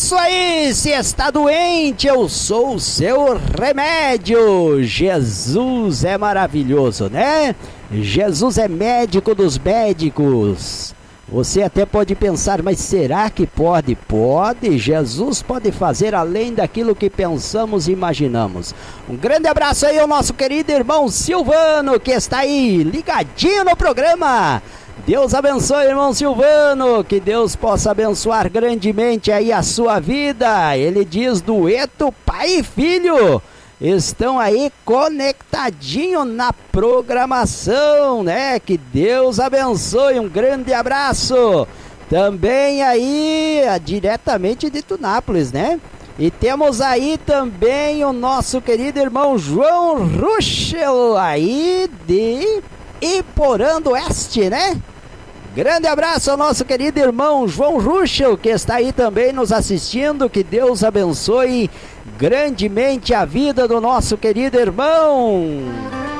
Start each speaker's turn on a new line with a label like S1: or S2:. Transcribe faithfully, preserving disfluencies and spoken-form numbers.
S1: isso aí, se está doente, eu sou o seu remédio. Jesus é maravilhoso, né? Jesus é médico dos médicos. Você até pode pensar, mas será que pode? Pode. Jesus pode fazer além daquilo que pensamos e imaginamos. Um grande abraço aí ao nosso querido irmão Silvano, que está aí ligadinho no programa. Deus abençoe, irmão Silvano, que Deus possa abençoar grandemente aí a sua vida. Ele diz dueto pai e filho. Estão aí conectadinho na programação, né? Que Deus abençoe, um grande abraço. Também aí, diretamente de Tunápolis, né? E temos aí também o nosso querido irmão João Ruschel, aí de Iporã do Oeste, né? Grande abraço ao nosso querido irmão João Ruschel, que está aí também nos assistindo. Que Deus abençoe grandemente a vida do nosso querido irmão.